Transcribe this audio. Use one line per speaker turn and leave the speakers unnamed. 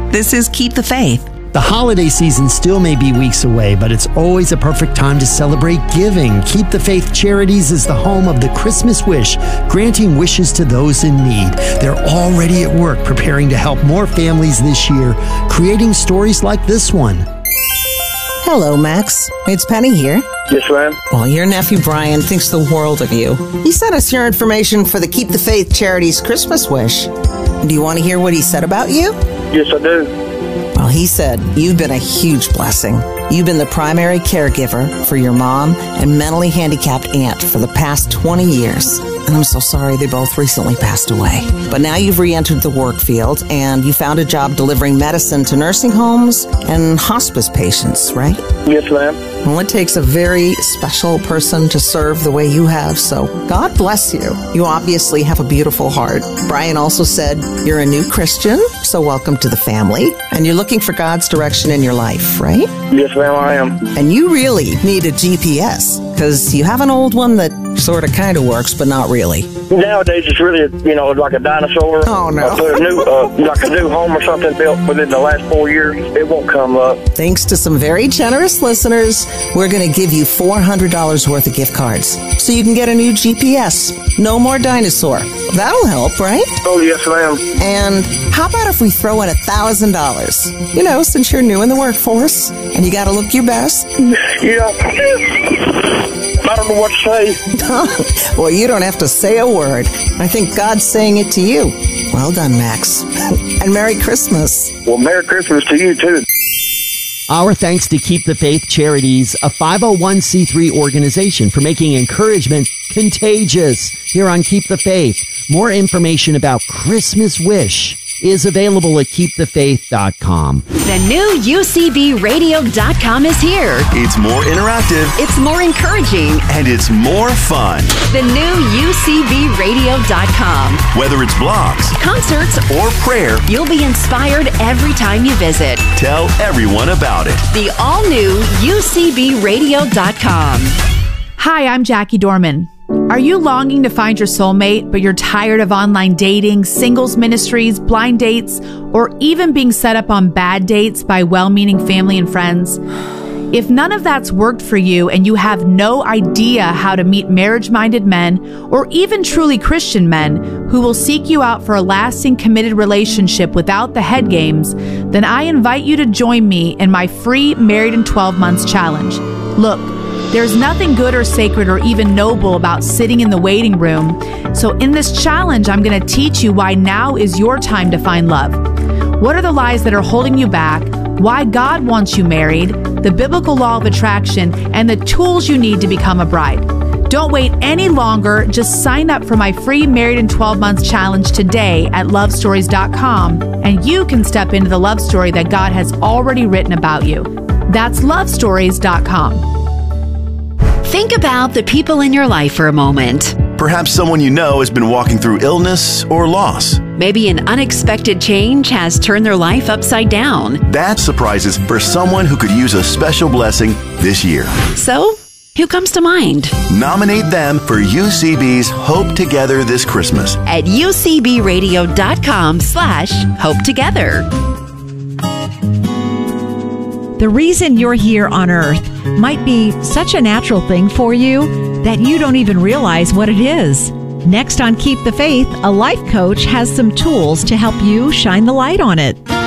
This is Keep the Faith.
The holiday season still may be weeks away, but it's always a perfect time to celebrate giving. Keep the Faith Charities is the home of the Christmas Wish, granting wishes to those in need. They're already at work preparing to help more families this year, creating stories like this one.
Hello, Max. It's Penny here.
Yes, ma'am.
Well, your nephew Brian thinks the world of you. He sent us your information for the Keep the Faith Charities Christmas Wish. Do you want to hear what he said about you?
Yes, I do.
Well, he said, you've been a huge blessing. You've been the primary caregiver for your mom and mentally handicapped aunt for the past 20 years. And I'm so sorry they both recently passed away. But now you've re-entered the work field and you found a job delivering medicine to nursing homes and hospice patients, right?
Yes, ma'am.
Well, it takes a very special person to serve the way you have, so God bless you. You obviously have a beautiful heart. Brian also said you're a new Christian, so welcome to the family. And you're looking for God's direction in your life, right?
Yes, ma'am, I am.
And you really need a GPS, because you have an old one that sort of kind of works, but not really.
Nowadays, it's really, like a dinosaur.
Oh, no.
Like a new home or something built within the last 4 years. It won't come up.
Thanks to some very generous listeners, we're going to give you $400 worth of gift cards so you can get a new GPS. No more dinosaur. That'll help, right?
Oh, yes, ma'am.
And how about if we throw in $1,000? Since you're new in the workforce and you got to look your best.
Yeah. I don't know what to say.
Well, you don't have to say a word. I think God's saying it to you. Well done, Max. And Merry Christmas.
Well, Merry Christmas to you, too.
Our thanks to Keep the Faith Charities, a 501c3 organization, for making encouragement contagious here on Keep the Faith. More information about Christmas Wish is available at keepthefaith.com.
The new UCBradio.com is here.
It's more interactive.
It's more encouraging.
And it's more fun.
The new UCBradio.com.
Whether it's blogs,
concerts,
or prayer,
you'll be inspired every time you visit.
Tell everyone about it.
The all-new UCBradio.com.
Hi, I'm Jackie Dorman. Are you longing to find your soulmate, but you're tired of online dating, singles ministries, blind dates, or even being set up on bad dates by well-meaning family and friends? If none of that's worked for you and you have no idea how to meet marriage-minded men or even truly Christian men who will seek you out for a lasting, committed relationship without the head games, then I invite you to join me in my free Married in 12 Months challenge. Look, there's nothing good or sacred or even noble about sitting in the waiting room. So in this challenge, I'm going to teach you why now is your time to find love. What are the lies that are holding you back? Why God wants you married, the biblical law of attraction, and the tools you need to become a bride. Don't wait any longer. Just sign up for my free Married in 12 Months challenge today at lovestories.com, and you can step into the love story that God has already written about you. That's lovestories.com.
Think about the people in your life for a moment.
Perhaps someone you know has been walking through illness or loss.
Maybe an unexpected change has turned their life upside down.
That's surprises for someone who could use a special blessing this year.
So, who comes to mind?
Nominate them for UCB's Hope Together this Christmas
at ucbradio.com/hopetogether.
The reason you're here on Earth might be such a natural thing for you that you don't even realize what it is. Next on Keep the Faith, a life coach has some tools to help you shine the light on it.